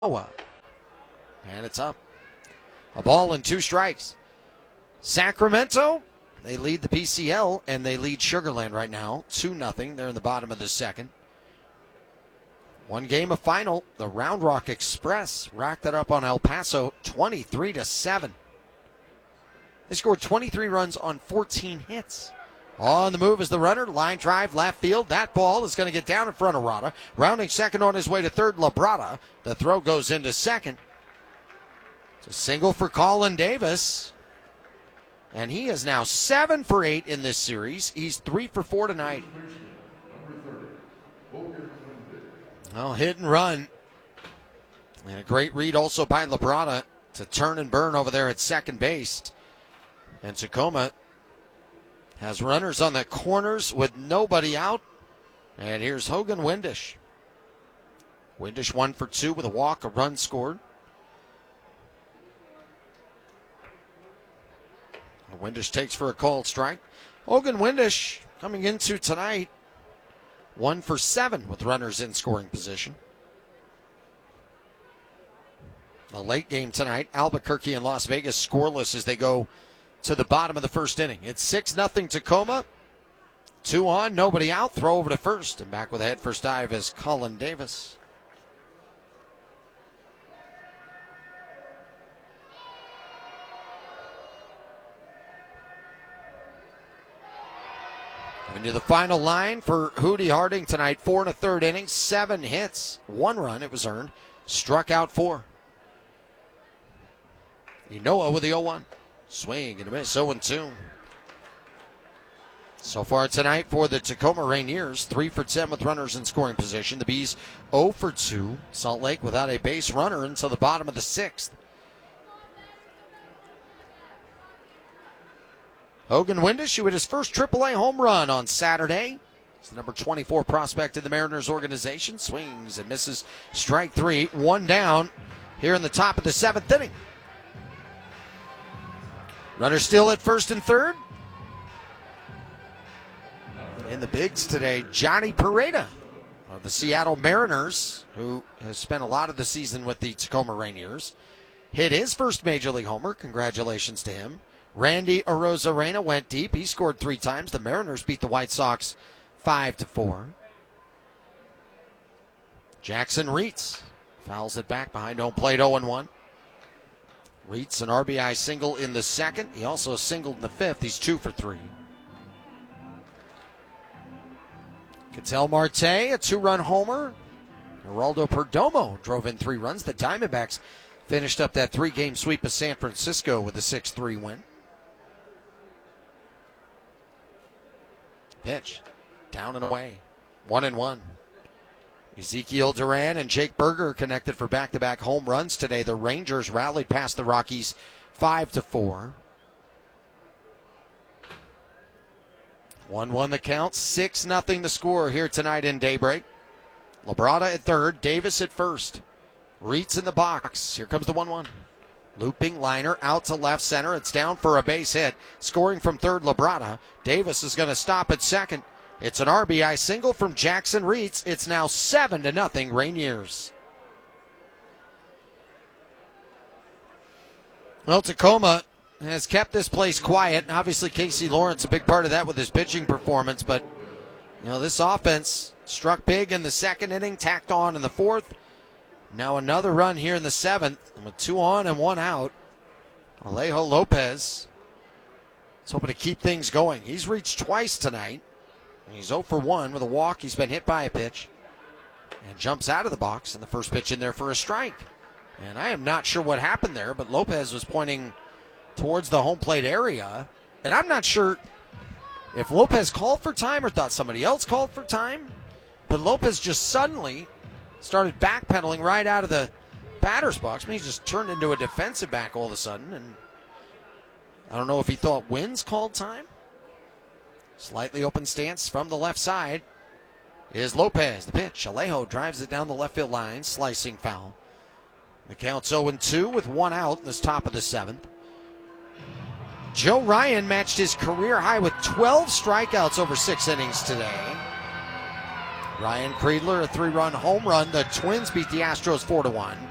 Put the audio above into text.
And it's up. A ball and 2 strikes. Sacramento, they lead the PCL, and they lead Sugar Land right now, 2-0. They're in the bottom of the second. One game of final, the Round Rock Express racked it up on El Paso, 23-7. They scored 23 runs on 14 hits. On the move is the runner, line drive, left field. That ball is going to get down in front of Rada. Rounding second on his way to third, Labrada. The throw goes into second. It's a single for Colin Davis. And he is now 7 for 8 in this series. He's 3 for 4 tonight. Well, hit and run. And a great read also by Labrada to turn and burn over there at second base. And Tacoma has runners on the corners with nobody out. And here's Hogan Windish. Windish 1 for 2 with a walk, a run scored. Windish takes for a called strike. Hogan Windish coming into tonight 1 for 7 with runners in scoring position. A late game tonight. Albuquerque and Las Vegas scoreless as they go to the bottom of the first inning. It's 6-0 Tacoma. 2 on, nobody out. Throw over to first. And back with a head first dive is Colin Davis. Into the final line for Hootie Harding tonight. 4 1/3 innings, 7 hits, 1 run. It was earned. Struck out 4. Inoa with the 0-1. Swing and a miss, 0-2. So far tonight for the Tacoma Rainiers, 3 for 10 with runners in scoring position. The Bees 0 for 2. Salt Lake without a base runner until the bottom of the 6th. Hogan Windish, who hit his first AAA home run on Saturday. He's the number 24 prospect in the Mariners organization. Swings and misses. Strike 3. 1 down here in the top of the 7th inning. Runner still at first and third. In the bigs today, Johnny Pareda of the Seattle Mariners, who has spent a lot of the season with the Tacoma Rainiers. Hit his first Major League homer. Congratulations to him. Randy Arozarena went deep. He scored 3 times. The Mariners beat the White Sox 5-4. Jackson Reitz fouls it back behind home plate, 0-1. Reitz an RBI single in the second. He also singled in the 5th. He's 2 for 3. Ketel Marte, a 2-run homer. Geraldo Perdomo drove in 3 runs. The Diamondbacks finished up that 3-game sweep of San Francisco with a 6-3 win. Pitch. Down and away. 1-1. Ezekiel Duran and Jake Berger connected for back-to-back home runs today. The Rangers rallied past the Rockies 5-4. 1-1 the count. 6-0 the score here tonight in Daybreak. Labrada at third. Davis at first. Reitz in the box. Here comes the 1-1. Looping liner out to left center. It's down for a base hit. Scoring from third, Labrada. Davis is going to stop at second. It's an RBI single from Jackson Reitz. It's now 7-0 Rainiers. Well, Tacoma has kept this place quiet. Obviously, Casey Lawrence, a big part of that with his pitching performance. But, this offense struck big in the second inning, tacked on in the 4th. Now another run here in the 7th. And with 2 on and 1 out, Alejo Lopez is hoping to keep things going. He's reached twice tonight. He's 0 for 1 with a walk. He's been hit by a pitch and jumps out of the box. And the first pitch in there for a strike. And I am not sure what happened there, but Lopez was pointing towards the home plate area. And I'm not sure if Lopez called for time or thought somebody else called for time. But Lopez just suddenly started backpedaling right out of the batter's box. I mean, he just turned into a defensive back all of a sudden. And I don't know if he thought Wins called time. Slightly open stance from the left side is Lopez. The pitch. Alejo drives it down the left field line. Slicing foul. The count's 0-2 with 1 out in this top of the 7th. Joe Ryan matched his career high with 12 strikeouts over 6 innings today. Ryan Kreidler, a 3-run home run. The Twins beat the Astros 4-1.